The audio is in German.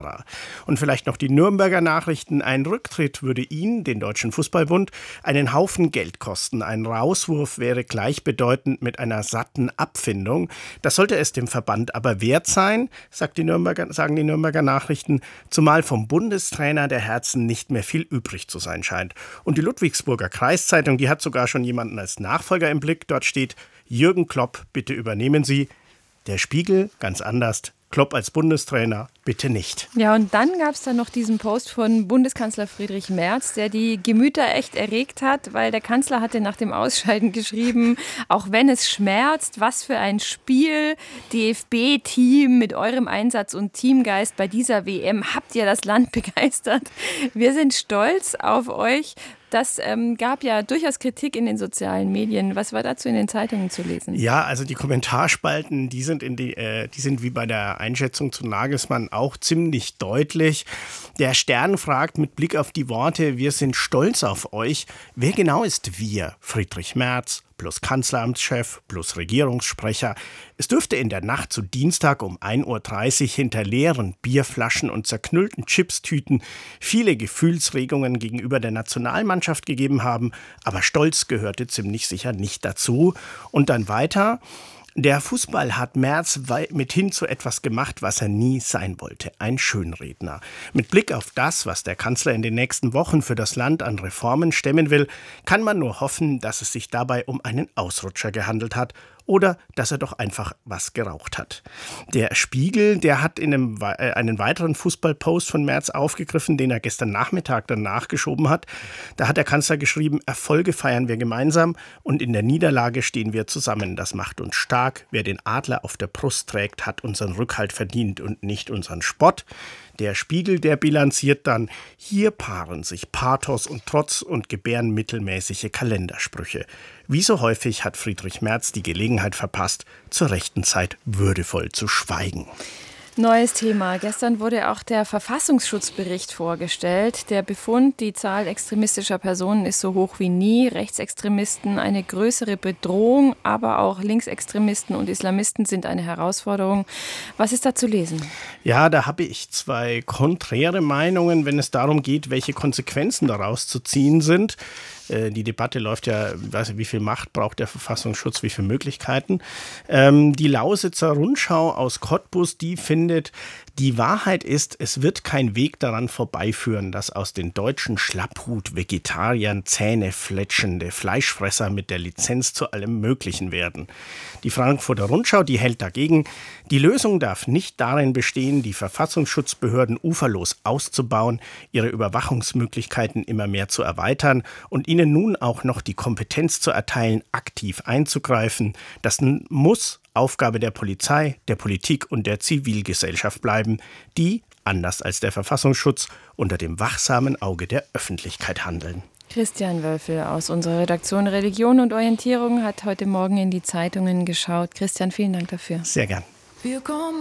Und vielleicht noch die Nürnberger Nachrichten. Ein Rücktritt würde ihn, den Deutschen Fußballbund, einen Haufen Geld kosten. Ein Rauswurf wäre gleichbedeutend mit einer satten Abfindung. Das sollte es dem Verband aber wert sein, sagen die Nürnberger Nachrichten, zumal vom Bundestrainer der Herzen nicht mehr viel übrig zu sein scheint. Und die Ludwigsburger Kreiszeitung, die hat sogar schon jemanden als Nachfolger im Blick. Dort steht: Jürgen Klopp, bitte übernehmen Sie. Der Spiegel, ganz anders: Klopp als Bundestrainer, bitte nicht. Ja, und dann gab es noch diesen Post von Bundeskanzler Friedrich Merz, der die Gemüter echt erregt hat, weil der Kanzler hatte nach dem Ausscheiden geschrieben, auch wenn es schmerzt, was für ein Spiel, DFB-Team mit eurem Einsatz und Teamgeist bei dieser WM habt ihr das Land begeistert. Wir sind stolz auf euch. Das gab ja durchaus Kritik in den sozialen Medien. Was war dazu in den Zeitungen zu lesen? Ja, also die Kommentarspalten, die sind wie bei der Einschätzung zu Nagelsmann auch ziemlich deutlich. Der Stern fragt mit Blick auf die Worte: Wir sind stolz auf euch. Wer genau ist wir? Friedrich Merz plus Kanzleramtschef plus Regierungssprecher. Es dürfte in der Nacht zu Dienstag um 1.30 Uhr hinter leeren Bierflaschen und zerknüllten Chipstüten viele Gefühlsregungen gegenüber der Nationalmannschaft gegeben haben, aber Stolz gehörte ziemlich sicher nicht dazu. Und dann weiter: Der Fußball hat Merz mithin zu etwas gemacht, was er nie sein wollte. Ein Schönredner. Mit Blick auf das, was der Kanzler in den nächsten Wochen für das Land an Reformen stemmen will, kann man nur hoffen, dass es sich dabei um einen Ausrutscher gehandelt hat oder dass er doch einfach was geraucht hat. Der Spiegel, der hat in einen weiteren Fußballpost von Merz aufgegriffen, den er gestern Nachmittag dann nachgeschoben hat. Da hat der Kanzler geschrieben: Erfolge feiern wir gemeinsam und in der Niederlage stehen wir zusammen. Das macht uns stark. Wer den Adler auf der Brust trägt, hat unseren Rückhalt verdient und nicht unseren Spott. Der Spiegel, der bilanziert dann: Hier paaren sich Pathos und Trotz und gebären mittelmäßige Kalendersprüche. Wie so häufig hat Friedrich Merz die Gelegenheit verpasst, zur rechten Zeit würdevoll zu schweigen. Neues Thema. Gestern wurde auch der Verfassungsschutzbericht vorgestellt. Der Befund: Die Zahl extremistischer Personen ist so hoch wie nie. Rechtsextremisten eine größere Bedrohung, aber auch Linksextremisten und Islamisten sind eine Herausforderung. Was ist da zu lesen? Ja, da habe ich zwei konträre Meinungen, wenn es darum geht, welche Konsequenzen daraus zu ziehen sind. Die Debatte läuft ja, ich weiß nicht, wie viel Macht braucht der Verfassungsschutz, wie viele Möglichkeiten. Die Lausitzer Rundschau aus Cottbus, die findet, die Wahrheit ist, es wird kein Weg daran vorbeiführen, dass aus den deutschen Schlapphut-Vegetariern zähnefletschende Fleischfresser mit der Lizenz zu allem Möglichen werden. Die Frankfurter Rundschau, die hält dagegen: Die Lösung darf nicht darin bestehen, die Verfassungsschutzbehörden uferlos auszubauen, ihre Überwachungsmöglichkeiten immer mehr zu erweitern und ihnen nun auch noch die Kompetenz zu erteilen, aktiv einzugreifen. Das muss Aufgabe der Polizei, der Politik und der Zivilgesellschaft bleiben, die, anders als der Verfassungsschutz, unter dem wachsamen Auge der Öffentlichkeit handeln. Christian Wölfel aus unserer Redaktion Religion und Orientierung hat heute Morgen in die Zeitungen geschaut. Christian, vielen Dank dafür. Sehr gern.